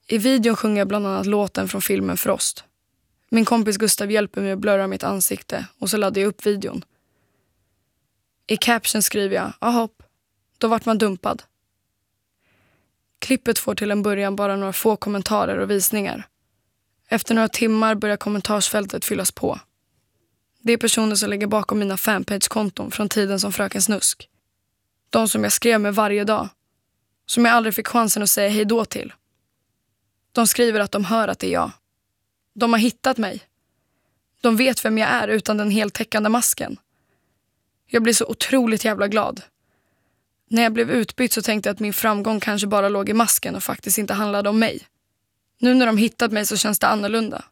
I videon sjunger jag bland annat låten från filmen Frost. Min kompis Gustav hjälper mig att blurra mitt ansikte och så laddar jag upp videon. I caption skriver jag, ahopp, då vart man dumpad. Klippet får till en början bara några få kommentarer och visningar. Efter några timmar börjar kommentarsfältet fyllas på. Det är personer som ligger bakom mina fanpage-konton från tiden som Fröken Snusk. De som jag skrev med varje dag. Som jag aldrig fick chansen att säga hej då till. De skriver att de hör att det är jag. De har hittat mig. De vet vem jag är utan den heltäckande masken. Jag blir så otroligt jävla glad. När jag blev utbytt så tänkte jag att min framgång kanske bara låg i masken och faktiskt inte handlade om mig. Nu när de hittat mig så känns det annorlunda.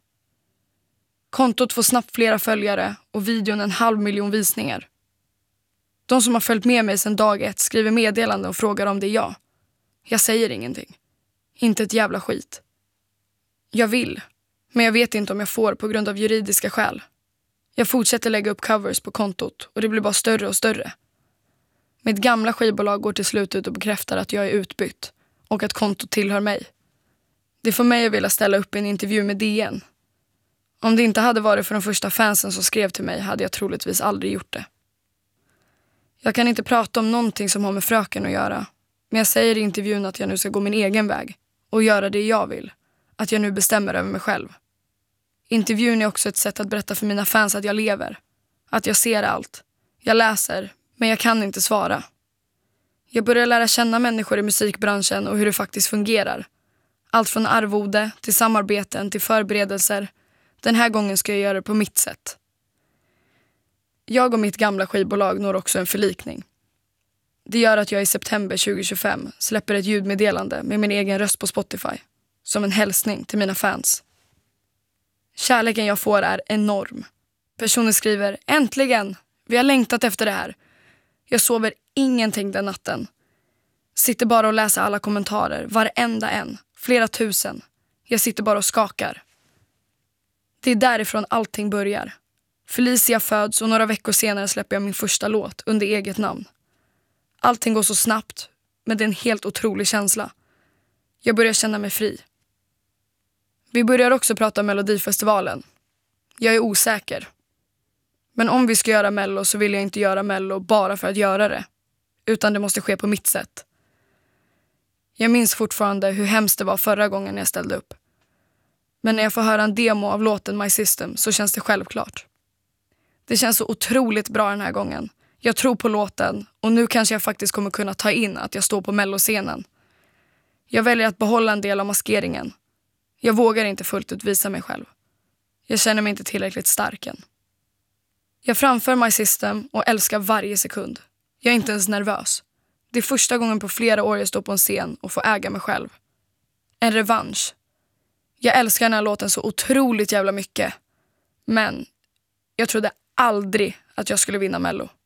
Kontot får snabbt flera följare och videon 500 000 visningar. De som har följt med mig sedan dag 1 skriver meddelanden och frågar om det är jag. Jag säger ingenting. Inte ett jävla skit. Jag vill, men jag vet inte om jag får på grund av juridiska skäl. Jag fortsätter lägga upp covers på kontot och det blir bara större och större. Mitt gamla skivbolag går till slut ut och bekräftar att jag är utbytt och att kontot tillhör mig. Det får mig att vilja ställa upp i en intervju med DN. Om det inte hade varit för de första fansen som skrev till mig hade jag troligtvis aldrig gjort det. Jag kan inte prata om någonting som har med Fröken att göra, men jag säger i intervjun att jag nu ska gå min egen väg och göra det jag vill. Att jag nu bestämmer över mig själv. Intervjun är också ett sätt att berätta för mina fans att jag lever. Att jag ser allt. Jag läser, men jag kan inte svara. Jag börjar lära känna människor i musikbranschen och hur det faktiskt fungerar. Allt från arvode till samarbeten till förberedelser. Den här gången ska jag göra det på mitt sätt. Jag och mitt gamla skivbolag når också en förlikning. Det gör att jag i september 2025 släpper ett ljudmeddelande med min egen röst på Spotify. Som en hälsning till mina fans. Kärleken jag får är enorm. Personer skriver, äntligen! Vi har längtat efter det här. Jag sover ingenting den natten. Sitter bara och läser alla kommentarer, varenda en. Flera tusen. Jag sitter bara och skakar. Det är därifrån allting börjar. Felicia föds och några veckor senare släpper jag min första låt under eget namn. Allting går så snabbt, men det är en helt otrolig känsla. Jag börjar känna mig fri. Vi börjar också prata om Melodifestivalen. Jag är osäker. Men om vi ska göra Mello så vill jag inte göra Mello bara för att göra det. Utan det måste ske på mitt sätt. Jag minns fortfarande hur hemskt det var förra gången jag ställde upp. Men när jag får höra en demo av låten My System så känns det självklart. Det känns så otroligt bra den här gången. Jag tror på låten och nu kanske jag faktiskt kommer kunna ta in att jag står på Mello-scenen. Jag väljer att behålla en del av maskeringen. Jag vågar inte fullt ut visa mig själv. Jag känner mig inte tillräckligt stark än. Jag framför My System och älskar varje sekund. Jag är inte ens nervös. Det är första gången på flera år jag står på en scen och får äga mig själv. En revansch. Jag älskar den här låten så otroligt jävla mycket. Men jag trodde aldrig att jag skulle vinna Mello.